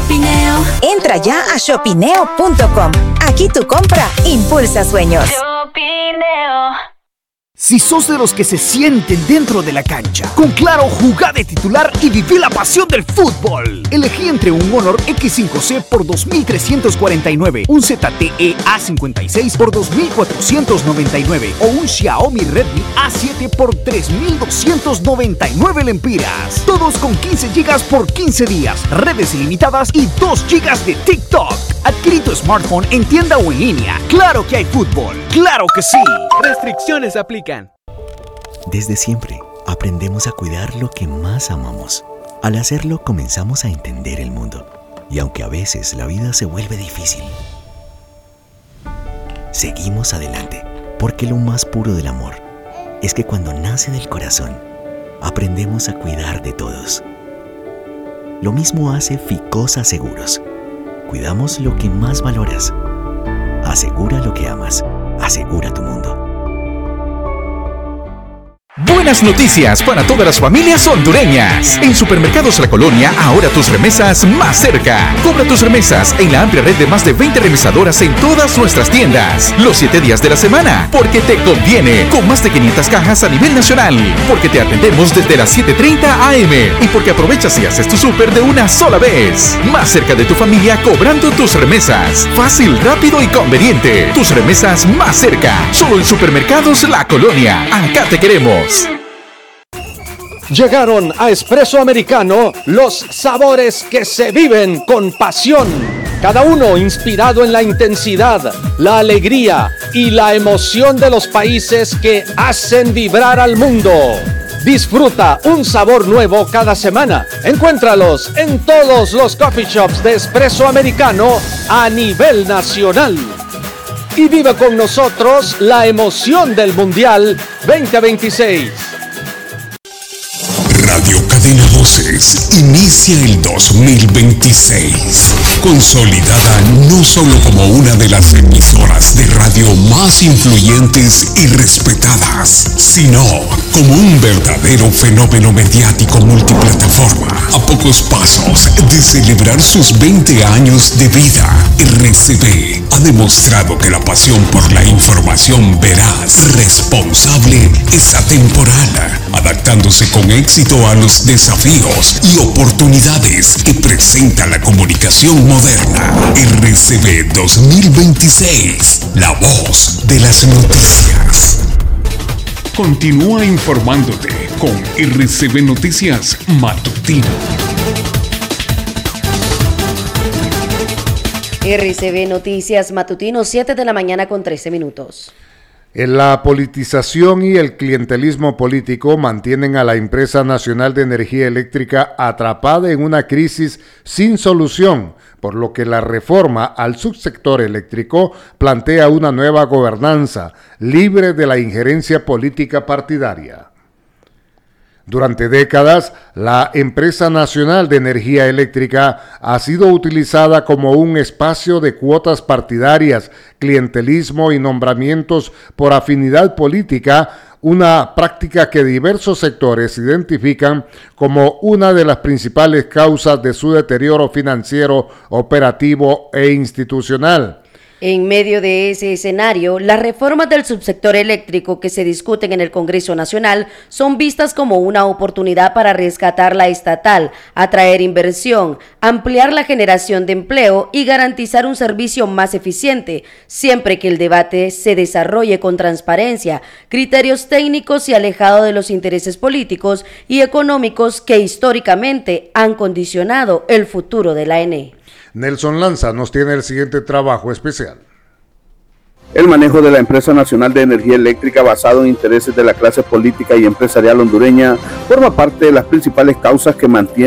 Shopineo. Entra ya a shopineo.com. Aquí tu compra impulsa sueños. Shopineo. Si sos de los que se sienten dentro de la cancha, con Claro, jugá de titular y viví la pasión del fútbol. Elegí entre un Honor X5C por 2.349, un ZTE A56 por 2.499 o un Xiaomi Redmi A7 por 3.299 lempiras. Todos con 15 GB por 15 días, redes ilimitadas y 2 GB de TikTok. Adquirí tu smartphone en tienda o en línea. ¡Claro que hay fútbol! ¡Claro que sí! Restricciones aplican. Desde siempre, aprendemos a cuidar lo que más amamos. Al hacerlo, comenzamos a entender el mundo. Y aunque a veces la vida se vuelve difícil, seguimos adelante, porque lo más puro del amor es que cuando nace del corazón, aprendemos a cuidar de todos. Lo mismo hace Ficosa Seguros. Cuidamos lo que más valoras. Asegura lo que amas. Asegura tu mundo. Buenas noticias para todas las familias hondureñas. En Supermercados La Colonia, ahora tus remesas más cerca. Cobra tus remesas en la amplia red de más de 20 remesadoras en todas nuestras tiendas. Los 7 días de la semana, porque te conviene. Con más de 500 cajas a nivel nacional. Porque te atendemos desde las 7:30 AM. Y porque aprovechas y haces tu súper de una sola vez. Más cerca de tu familia cobrando tus remesas. Fácil, rápido y conveniente. Tus remesas más cerca. Solo en Supermercados La Colonia. Acá te queremos. Llegaron a Espresso Americano los sabores que se viven con pasión. Cada uno inspirado en la intensidad, la alegría y la emoción de los países que hacen vibrar al mundo. Disfruta un sabor nuevo cada semana. Encuéntralos en todos los coffee shops de Espresso Americano a nivel nacional. Y vive con nosotros la emoción del Mundial 2026. Radio Cadena Voces inicia el 2026, consolidada no solo como una de las emisoras de radio más influyentes y respetadas, sino como un verdadero fenómeno mediático multiplataforma. A pocos pasos de celebrar sus 20 años de vida, RCB ha demostrado que la pasión por la información veraz, responsable, es atemporal, adaptándose con éxito a los desafíos y oportunidades que presenta la comunicación moderna. RCB 2026, la voz de las noticias. Continúa informándote con RCB Noticias Matutino. RCB Noticias Matutino, 7 de la mañana con 13 minutos. La politización y el clientelismo político mantienen a la Empresa Nacional de Energía Eléctrica atrapada en una crisis sin solución, por lo que la reforma al subsector eléctrico plantea una nueva gobernanza libre de la injerencia política partidaria. Durante décadas, la Empresa Nacional de Energía Eléctrica ha sido utilizada como un espacio de cuotas partidarias, clientelismo y nombramientos por afinidad política, una práctica que diversos sectores identifican como una de las principales causas de su deterioro financiero, operativo e institucional. En medio de ese escenario, las reformas del subsector eléctrico que se discuten en el Congreso Nacional son vistas como una oportunidad para rescatar la estatal, atraer inversión, ampliar la generación de empleo y garantizar un servicio más eficiente, siempre que el debate se desarrolle con transparencia, criterios técnicos y alejado de los intereses políticos y económicos que históricamente han condicionado el futuro de la ENE. Nelson Lanza nos tiene el siguiente trabajo especial. El manejo de la Empresa Nacional de Energía Eléctrica basado en intereses de la clase política y empresarial hondureña forma parte de las principales causas que mantienen